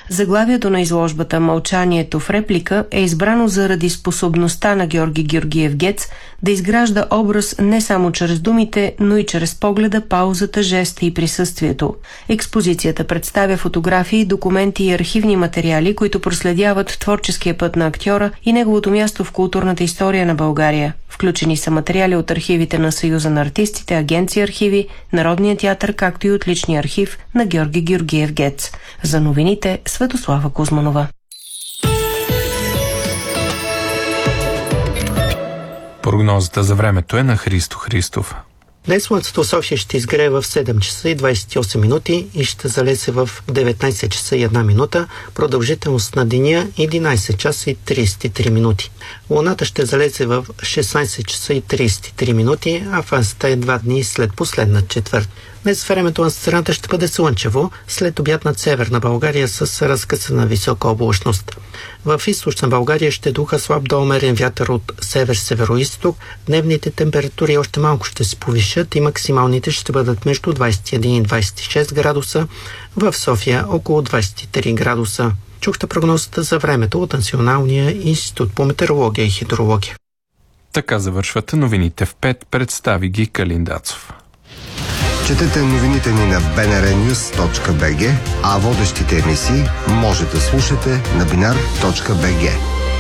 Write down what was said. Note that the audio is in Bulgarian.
Заглавието на изложбата «Мълчанието в реплика» е избрано заради способността на Георги Георгиев Гец да изгражда образ не само чрез думите, но и чрез погледа, паузата, жеста и присъствието. Експозицията представя фотографии, документи и архивни материали, които проследяват творческия път на актьора и неговото място в културната история на България. Включени са материали от архивите на Съюза на артистите, Агенция архиви, Народния театър, както и от личния архив на Георги Георгиев Гец. За новините Светослава Кузманова. Прогнозата за времето е на Христо Христов. Днес слънцето в София ще изгрее в 7 часа и 28 минути и ще залезе в 19 часа и 1 минута, продължителност на деня 11 часа и 33 минути. Луната ще залезе в 16 часа и 33 минути, а фазата е 2 дни след последна четвърт. Днес времето на страната ще бъде слънчево, след обяд над северна България с разкъсана висока облачност. В източна България ще духа слаб до умерен вятър от север-североизток. Дневните температури още малко ще се повишат и максималните ще бъдат между 21 и 26 градуса, в София около 23 градуса. Чухте прогнозата за времето от Националния институт по метеорология и хидрология. Така завършват новините в 5, представи ги Калин Дацов. Четете новините ни на bnrnews.bg, а водещите емисии може да слушате на binar.bg.